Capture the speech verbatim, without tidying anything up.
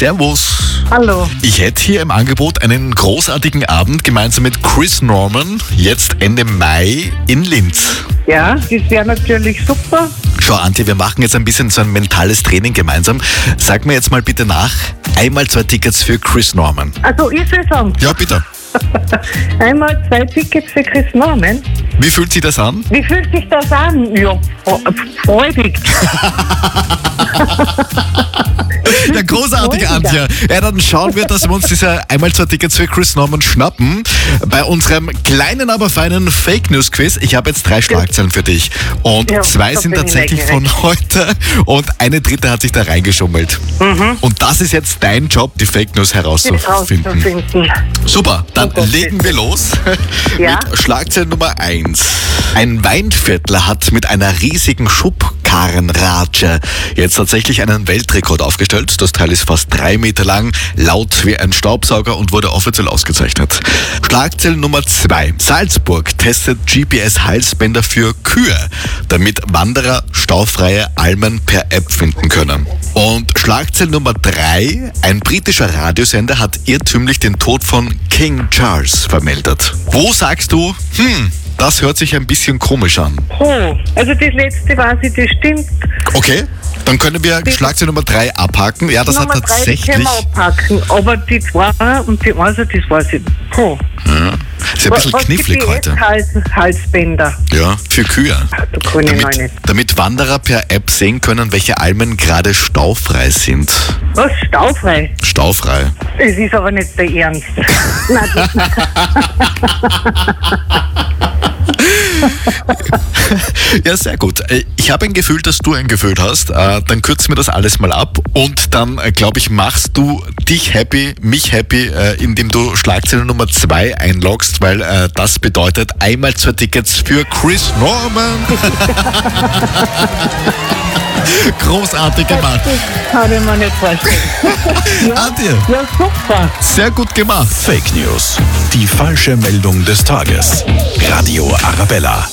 Servus. Hallo. Ich hätte hier im Angebot einen großartigen Abend gemeinsam mit Chris Norman, jetzt Ende Mai in Linz. Ja, das wäre natürlich super. Schau, Antje, wir machen jetzt ein bisschen so ein mentales Training gemeinsam. Sag mir jetzt mal bitte nach, einmal zwei Tickets für Chris Norman. Also ich soll sagen, Ja, bitte. einmal zwei Tickets für Chris Norman. Wie fühlt sich das an? Wie fühlt sich das an? Ja, freudig. Ja, großartig, Antje. Ja, dann schauen wir, dass wir uns diese einmal zwei Tickets für Chris Norman schnappen. Bei unserem kleinen, aber feinen Fake News Quiz. Ich habe jetzt drei Schlagzeilen für dich. Und Ja, zwei da sind bin ich tatsächlich von heute. Und eine dritte hat sich da reingeschummelt. Mhm. Und das ist jetzt dein Job, die Fake News herauszufinden. Rauszufinden. Super, dann Oh Gott, legen wir los Ja. mit Schlagzeile Nummer eins. Ein Weinviertler hat mit einer riesigen Schubkarrenratsche jetzt tatsächlich einen Weltrekord aufgestellt. Das Teil ist fast drei Meter lang, laut wie ein Staubsauger und wurde offiziell ausgezeichnet. Schlagzeile Nummer zwei. Salzburg testet G P S-Halsbänder für Kühe, damit Wanderer staufreie Almen per App finden können. Und Schlagzeile Nummer drei. Ein britischer Radiosender hat irrtümlich den Tod von King Charles vermeldet. Wo sagst du, hm, das hört sich ein bisschen komisch an? Oh, also das letzte weiß ich, das stimmt. Okay, dann können wir Schlagzeile Nummer drei abhaken. Ja, das Nummer hat drei, die tatsächlich... können wir abpacken. Aber die zwei und die eine, das weiß ich nicht. Oh. Ja, ist ein bisschen Was knifflig G P S heute. Hals, Halsbänder. Ja, für Kühe. Da kann ich noch Damit, nicht. damit Wanderer per App sehen können, welche Almen gerade staufrei sind. Was? Staufrei? Staufrei. Es ist aber nicht der Ernst. Nein, das, Ja, sehr gut. Äh, Ich habe ein Gefühl, dass du ein Gefühl hast. Äh, Dann kürzen wir das alles mal ab und dann, äh, glaube ich, machst du dich happy, mich happy, äh, indem du Schlagzeile Nummer zwei einloggst, weil äh, das bedeutet einmal zwei Tickets für Chris Norman. Großartig gemacht. das kann ich mir nicht vorstellen. Ja, Antje, ja, super. sehr gut gemacht. Fake News. Die falsche Meldung des Tages. Radio Arabella.